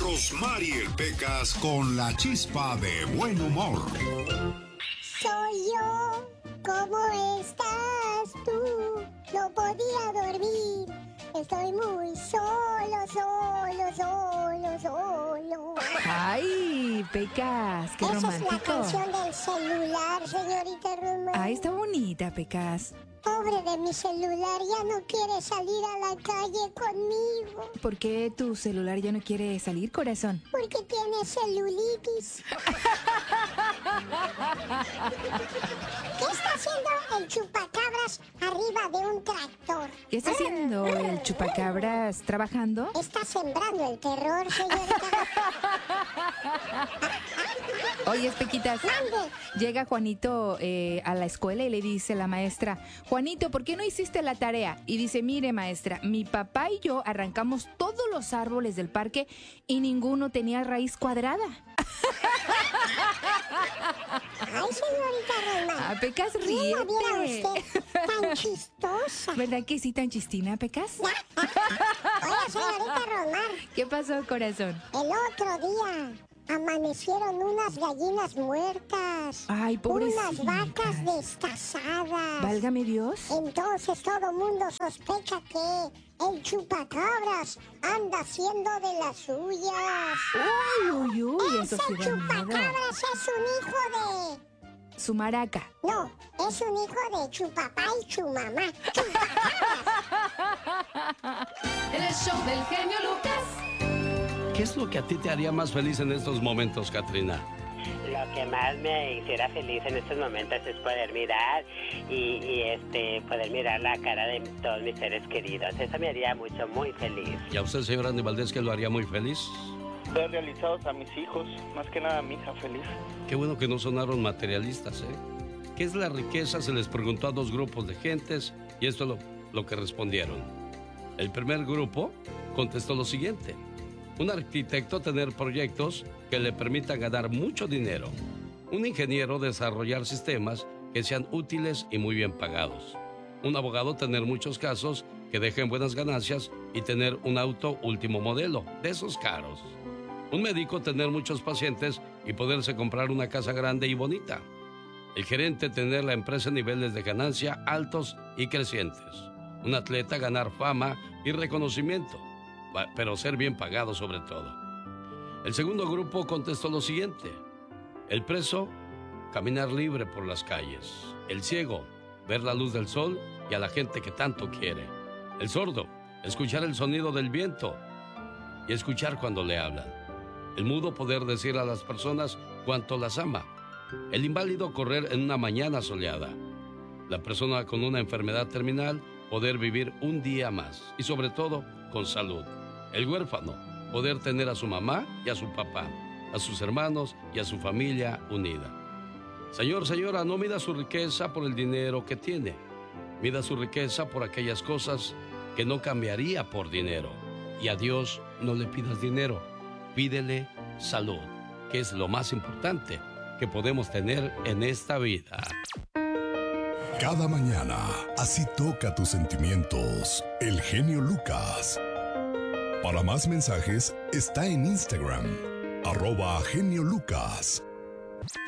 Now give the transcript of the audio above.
Rosmarie Pecas con la chispa de buen humor. Soy yo, ¿cómo estás tú? No podía dormir, estoy muy solo. Ay, Pecas, qué Esa romántico. es la canción del celular, señorita Roma. Ay, está bonita, Pecas. Pobre de mi celular, ya no quiere salir a la calle conmigo. ¿Por qué tu celular ya no quiere salir, corazón? Porque tiene celulitis. ¿Qué está haciendo el chupacabras arriba de un tractor? ¿Qué está haciendo el chupacabras? ¿Trabajando? Está sembrando el terror, señorita. Oye, Pequitas. Mande. Llega Juanito a la escuela y le dice la maestra: Juanito, ¿por qué no hiciste la tarea? Y dice: mire, maestra, mi papá y yo arrancamos todos los árboles del parque y ninguno tenía raíz cuadrada. Ay, señorita Roma. Ah, Pecas, ¿Quién la viera ríete. usted tan chistosa? ¿Verdad que sí, tan chistina, Pecas? Oye, señorita Romar, ¿Qué pasó, corazón? el otro día amanecieron unas gallinas muertas. Ay, pobrecitas. Unas vacas destazadas. Válgame Dios. Entonces todo mundo sospecha que el chupacabras anda haciendo de las suyas. Uy, Ese eso sí da miedo. chupacabras es un hijo de... Su maraca. No, es un hijo de chupapá y chumamá. En el show del genio Lucas. ¿Qué es lo que a ti te haría más feliz en estos momentos, Katrina? Lo que más me hiciera feliz en estos momentos es poder mirar poder mirar la cara de todos mis seres queridos. Eso me haría muy feliz. ¿Y a usted, señor Andy Valdés, qué lo haría muy feliz? Ver realizados a mis hijos, más que nada a mi hija feliz. Qué bueno que no sonaron materialistas, ¿eh? ¿Qué es la riqueza? Se les preguntó a dos grupos de gentes y esto es lo que respondieron. El primer grupo contestó lo siguiente: un arquitecto tener proyectos que le permitan ganar mucho dinero. Un ingeniero desarrollar sistemas que sean útiles y muy bien pagados. Un abogado tener muchos casos que dejen buenas ganancias y tener un auto último modelo, de esos caros. Un médico tener muchos pacientes y poderse comprar una casa grande y bonita. El gerente tener la empresa en niveles de ganancia altos y crecientes. Un atleta ganar fama y reconocimiento, pero ser bien pagado sobre todo. El segundo grupo contestó lo siguiente: el preso, caminar libre por las calles. El ciego, ver la luz del sol y a la gente que tanto quiere. El sordo, escuchar el sonido del viento y escuchar cuando le hablan. El mudo, poder decir a las personas cuánto las ama. El inválido, correr en una mañana soleada. La persona con una enfermedad terminal, poder vivir un día más y sobre todo con salud. El huérfano, poder tener a su mamá y a su papá, a sus hermanos y a su familia unida. Señor, señora, no mida su riqueza por el dinero que tiene. Mida su riqueza por aquellas cosas que no cambiaría por dinero. Y a Dios no le pidas dinero, pídele salud, que es lo más importante que podemos tener en esta vida. Cada mañana, así toca tus sentimientos, el genio Lucas. Para más mensajes, está en Instagram, @geniolucas.